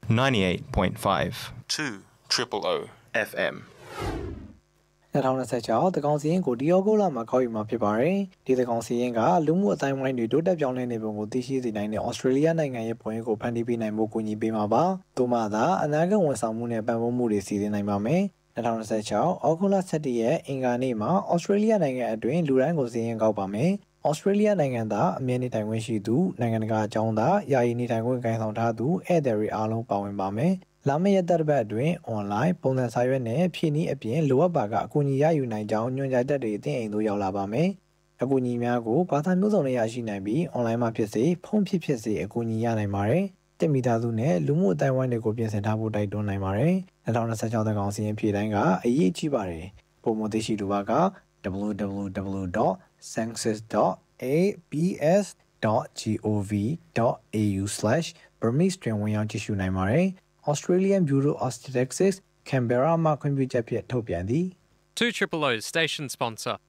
98.5 200 FM 2026တကောင်စီရင်ကိုဒီယောဂိုလာမှာခေါ်ယူမှာဖြစ်ပါတယ်ဒီတကောင်စီရင်ကလူမှုအတိုင်းဝိုင်းတွေတိုးတက်ပြောင်းလဲနေပုံကိုသိရှိစေနိုင်တဲ့ဩစတြေးလျနိုင်ငံရဲ့ပွင့်ကိုဖန်တီးပေးနိုင်ဖို့ကူညီပေးမှာပါသို့မှသာအနာဂတ်ဝန်ဆောင်မှုနဲ့ပံ့ပိုးမှုတွေစီစဉ်နိုင်ပါမယ်2026အောက်တိုဘာ17ရက်အင်္ဂါနေ့မှာဩစတြေးလျနိုင်ငံအတွင်းလူတိုင်းကိုစီရင်ကောက်ပါမယ်ဩစတြေးလျနိုင်ငံသားအမြဲနေထိုင်ခွင့်ရှိသူနိုင်ငံတကာအကြောင်းသားယာယီနေထိုင်ခွင့်ကိုင်ဆောင်ထားသူဧည့်သည်တွေအားလုံးပါဝင်ပါမယ်လာမယ့်ရက်သက်တစ်ပတ်အတွင်း online ပုံစံစာရွက်နဲ့ဖြည့်နည်းအပြင်လိုအပ်ပါကအကူအညီရယူနိုင်ကြောင်းညွှန်ကြားချက်တွေအသင်းအိမ်သို့ရောက်လာပါမယ်။အကူအညီများကိုဘာသာမျိုးစုံနဲ့ရရှိနိုင်ပြီး online မှာဖြစ်စေဖုန်းဖြစ်စေအကူအညီရနိုင်ပါတယ်။တင်မိသားစုနဲ့လူမှုအတိုင်းဝိုင်းတွေကိုပြင်ဆင်ထားဖို့တိုက်တွန်းနိုင်ပါတယ်။2026တကောင်စီရင်ဖြည့်တိုင်းကအရေးကြီးပါတယ်။ပုံမှန်သိရှိလိုပါက www.census.abs.gov.au/Burmese တွင်ဝင်ရောက်ကြည့်ရှုနိုင်ပါတယ်။ Australian Bureau of Statistics Canberra မှခွင့်ပြုချက်ဖြင့်ထုတ်ပြန်သည် 200 station sponsor